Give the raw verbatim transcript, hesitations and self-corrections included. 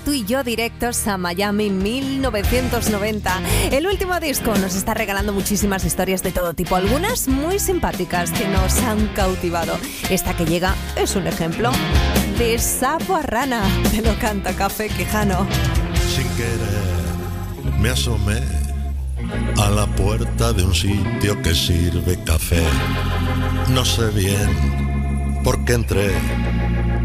Tú y Yo directos a Miami mil novecientos noventa. El último disco nos está regalando muchísimas historias de todo tipo, algunas muy simpáticas que nos han cautivado. Esta que llega es un ejemplo. De sapo a rana, te lo canta Café Quijano. Sin querer me asomé a la puerta de un sitio que sirve café. No sé bien por qué entré,